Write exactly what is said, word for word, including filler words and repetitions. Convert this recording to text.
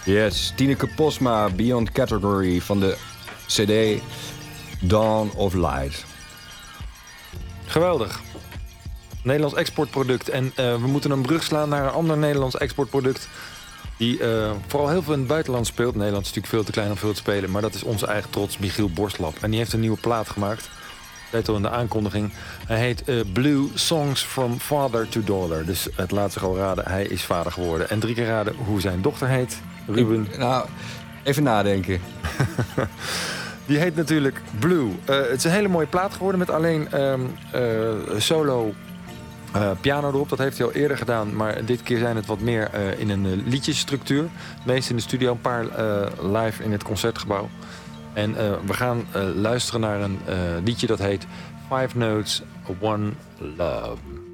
Yes, Tineke Posma, Beyond Category van de C D Dawn of Light. Geweldig. Nederlands exportproduct. En uh, we moeten een brug slaan naar een ander Nederlands exportproduct... die uh, vooral heel veel in het buitenland speelt. Nederland is natuurlijk veel te klein om veel te spelen... maar dat is onze eigen trots, Michiel Borstlap. En die heeft een nieuwe plaat gemaakt. Weet al in de aankondiging. Hij heet uh, Blue Songs from Father to Daughter. Dus het laat zich al raden, hij is vader geworden. En drie keer raden hoe zijn dochter heet. Ruben. Ik, nou, even nadenken. Die heet natuurlijk Blue. Uh, het is een hele mooie plaat geworden met alleen um, uh, solo uh, piano erop. Dat heeft hij al eerder gedaan, maar dit keer zijn het wat meer uh, in een uh, liedjesstructuur. Het meeste in de studio, een paar uh, live in het concertgebouw. En uh, we gaan uh, luisteren naar een uh, liedje dat heet Five Notes, One Love.